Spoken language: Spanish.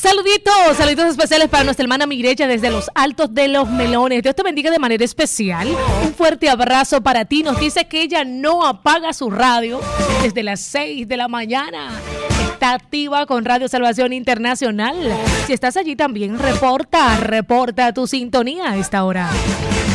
Saluditos especiales para nuestra hermana Mireya desde los Altos de los Melones. Dios te bendiga de manera especial. Un fuerte abrazo para ti. Nos dice que ella no apaga su radio desde las 6 de la mañana. Está activa con Radio Salvación Internacional. Si estás allí también, reporta tu sintonía a esta hora.